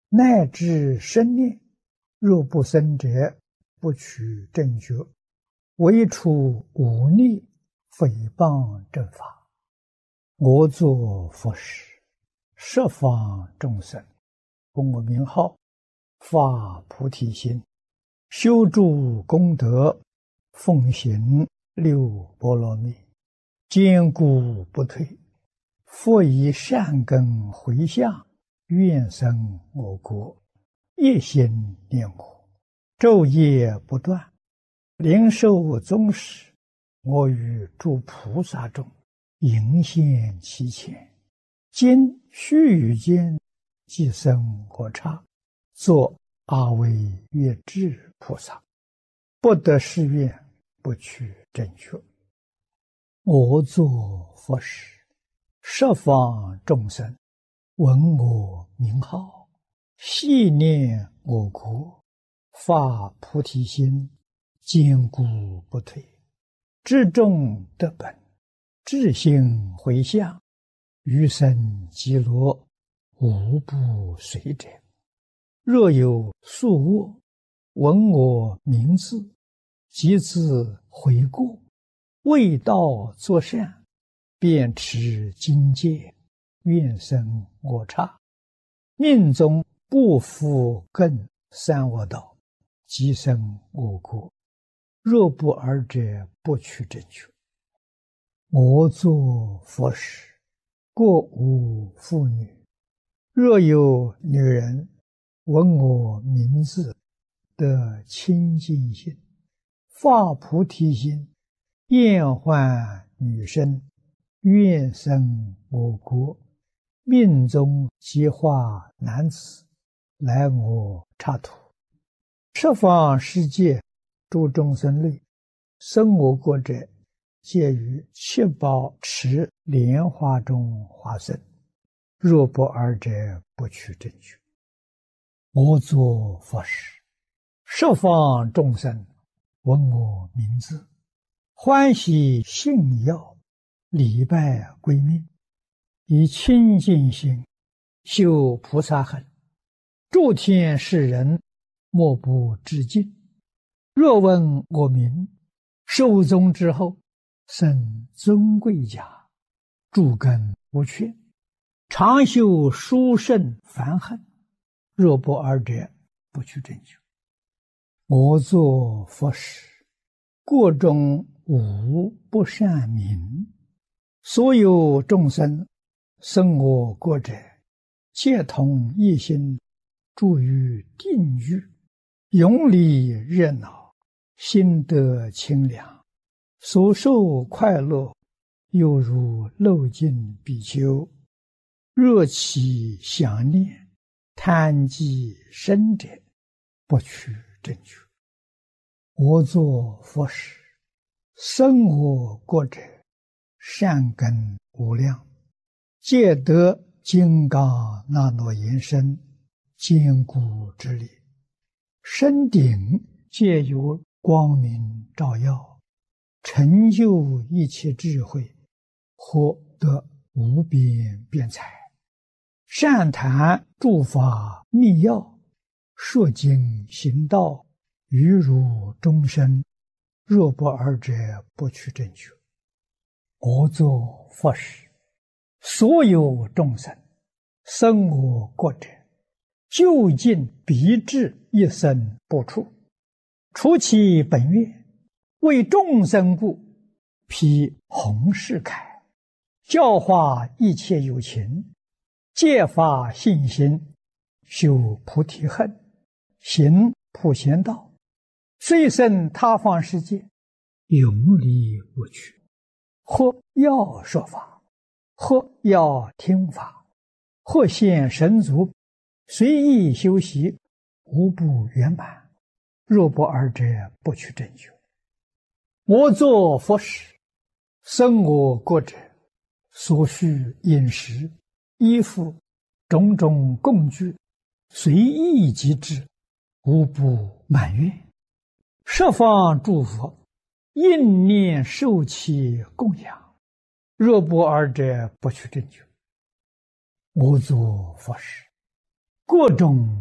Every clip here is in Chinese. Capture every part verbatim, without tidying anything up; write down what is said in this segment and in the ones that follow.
乃至生念，若不生者，不取正觉。唯除忤逆诽谤正法。我作佛时，十方众生供我名号，发菩提心，修诸功德，奉行六波罗蜜，坚固不退。复以善根回向，愿生我国，一心念我，昼夜不断，灵寿终时，我与诸菩萨中迎现其前。今须臾间，即生我刹，作阿惟越致菩萨。不得誓愿，不取正觉。我作佛时，十方众生闻我名号，系念我国，发菩提心，坚固不退。至众得本，至心回向，余生极乐，无不随者。若有宿卧，闻我名字，即自悔过，为道作善，便持经戒，愿生我刹。命中不复更三恶道，即生我国。若不尔者，不取正觉。我作佛时，过无妇女。若有女人闻我名字，得清净心，发菩提心，厌患女身，愿生我国。命中即化男子，来我刹土。十方世界诸众生类，生我国者，皆于七宝池莲花中化生。若不尔者，不取正觉。我作佛时，十方众生闻我名字，欢喜信要，礼拜归命，以清净心修菩萨行，诸天世人莫不致敬。若闻我名，寿终之后，生尊贵家，诸根无缺，常修殊胜梵行。若不尔者，不取正觉。我作佛时，国中无不善民。所有众生生我国者，皆同一心，住于定狱，永离热闹，心得清凉，所受快乐，犹如漏尽比丘。若其想念，贪积生者，不取正觉。我作佛时，生我国者，善根无量，皆得金刚那罗延伸，坚固之力。身顶皆有光明照耀，成就一切智慧，获得无边辩才。善谈诸法密要，说经行道，于如众生。若不尔者，不取正觉。我作佛时，所有众生生我国者，究竟必至一生不出。除其本愿，为众生故，披弘誓铠，教化一切有情，戒发信心，修菩提恨，行普贤道，虽生他方世界，永离我趣。或要说法，或要听法，或现神足，随意修习，无不圆满。若不尔者，不取正觉。我作佛时，生我国者，所需饮食、衣服、种种供具，随意即至，无不满愿。十方诸佛应念受其供养。若不尔者，不取正觉。我作佛时，国中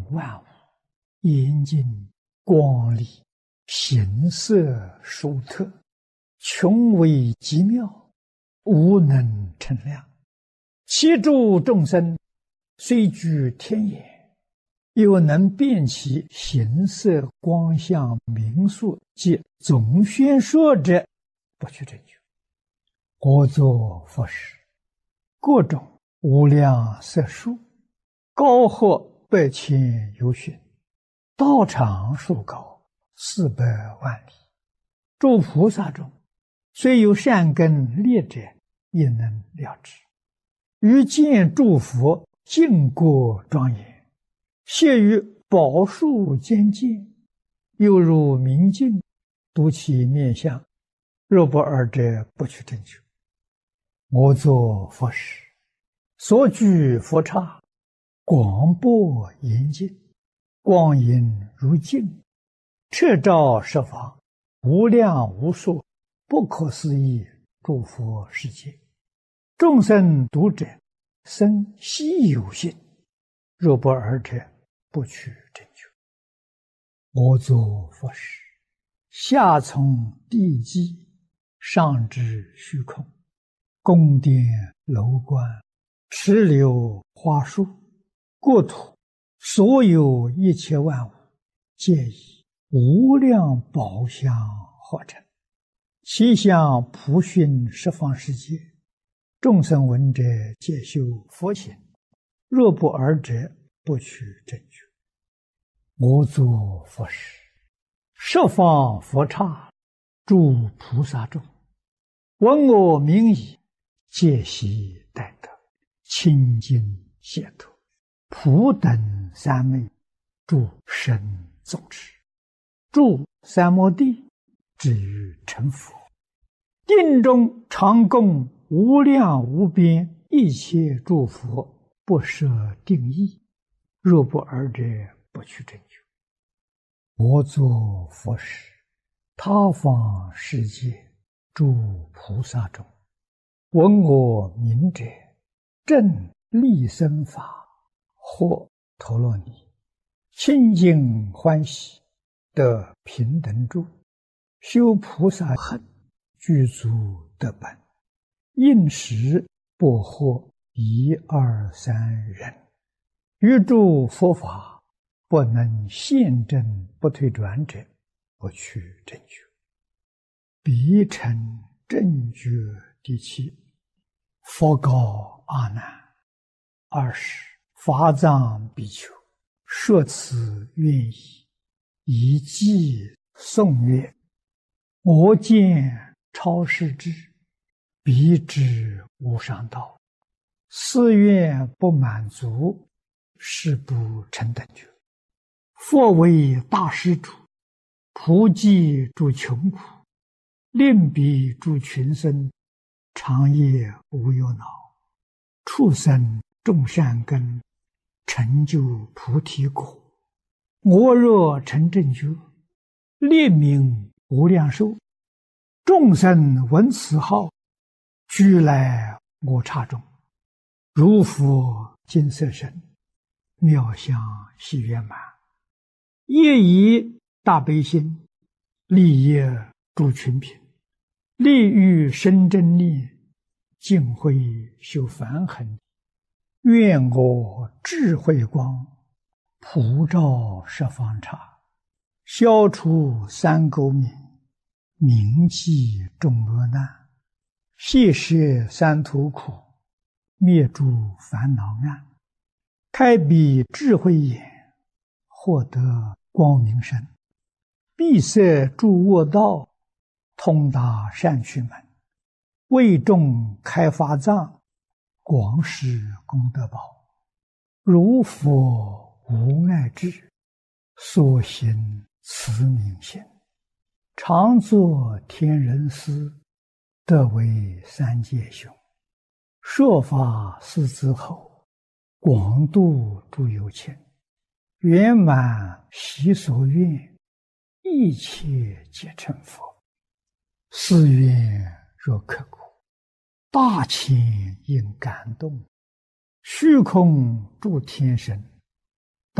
万物，严净光丽，形色殊特，穷微极妙，无能称量。其诸众生虽居天眼，又能辨其形色光相名数及总宣说者，不去证据。我作佛时，各种无量色数，高或百千由旬，道场数高，四百万里。诸菩萨中，虽有善根劣者，也能了知。于见诸佛净国庄严，谢于宝树间见，犹如明镜，睹其面相。若不尔者，不去证据。我作佛时，所居佛刹，广博严净，光影如镜，彻照十方，无量无数，不可思议诸佛世界。众生读者，生希有信。若不尔者，不去证据。我作佛时，下从地基，上至虚空，宫殿楼观，池流花树，国土，所有一切万物，皆以无量宝相合成，其相普熏十方世界。众生闻者，皆修佛行。若不尔者，不取证据。我作佛时，十方佛刹，诸菩萨众，闻我名已，皆悉待得，清净解脱，普等三昧，诸神众持，住三摩地，至于成佛。定中常供无量无边一切诸佛，不设定义。若不尔者，不去证据。我作佛时，他方世界诸菩萨中，闻我名者，正利生法，或陀罗尼，清净欢喜，得平等住，修菩萨行，具足得本。应时不获一二三人，于诸佛法不能现证不退转者，不去证据。彼成正觉第七。佛告阿难：二十法藏比丘，说此愿意，以偈颂曰：我见超世智，彼知无上道，誓愿不满足，誓不成等觉。佛为大施主，普济诸穷苦，令彼诸群生，长夜无忧恼，畜生种善根，成就菩提果。我若成正觉，列名无量寿，众生闻此号，俱来我刹中，如佛金色身，妙相喜圆满，业以大悲心，利业诸群品，利欲生真念，净慧修梵行。愿我智慧光，普照十方刹，消除三垢冥，明济众恶难，悉摄三途苦，灭诸烦恼暗，开彼智慧眼，获得光明身，闭塞诸恶道，通达善趣门，为众开法藏，广施功德宝。如佛无碍智，所行慈悯心，常作天人师，得为三界雄。说法四之后，广度诸有情，圆满其所愿，一切皆成佛。誓愿若刻骨，大千应感动，虚空诸天神，当一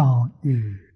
与